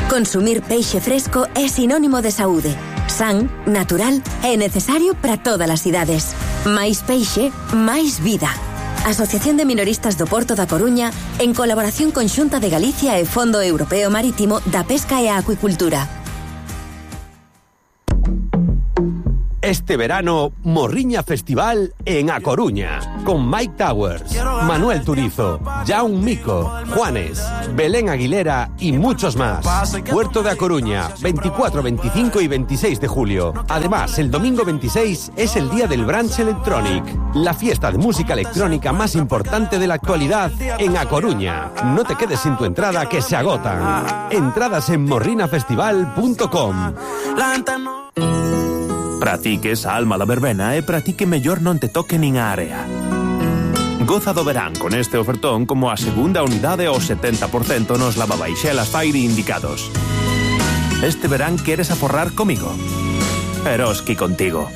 Consumir peixe fresco é sinónimo de saúde. San, natural e necesario para todas as idades. Máis peixe, máis vida. Asociación de Minoristas do Porto da Coruña, en colaboración con Xunta de Galicia e Fondo Europeo Marítimo da Pesca e a Acuicultura. Este verano, Morriña Festival en A Coruña, con Mike Towers, Manuel Turizo, Jaume Mico, Juanes, Belén Aguilera y muchos más. Puerto de A Coruña, 24, 25 y 26 de julio. Además, el domingo 26 es el día del Brunch Electronic, la fiesta de música electrónica más importante de la actualidad en A Coruña. No te quedes sin tu entrada, que se agotan. Entradas en morrinafestival.com. Para ti que esa alma da verbena e para ti que mellor non te toque nin a area. Goza do verán con este ofertón como a segunda unidade ao 70% nos lavabaixelas Fairy indicados. Este verán queres aforrar comigo? Eroski contigo.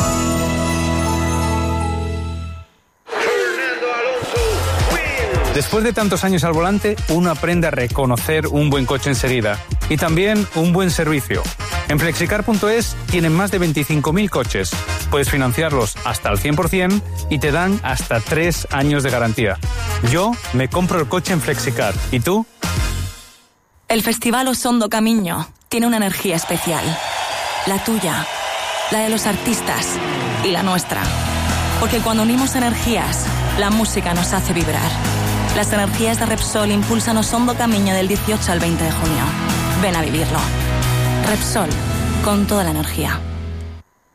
Después de tantos años al volante, uno aprende a reconocer un buen coche enseguida y también un buen servicio. En Flexicar.es tienen más de 25.000 coches. Puedes financiarlos hasta el 100% y te dan hasta 3 años de garantía. Yo me compro el coche en Flexicar. ¿Y tú? El Festival Osondo Camiño tiene una energía especial. La tuya, la de los artistas y la nuestra. Porque cuando unimos energías, la música nos hace vibrar. Las energías de Repsol impulsan Osondo Camiño del 18 al 20 de junio. Ven a vivirlo. Repsol, con toda la energía.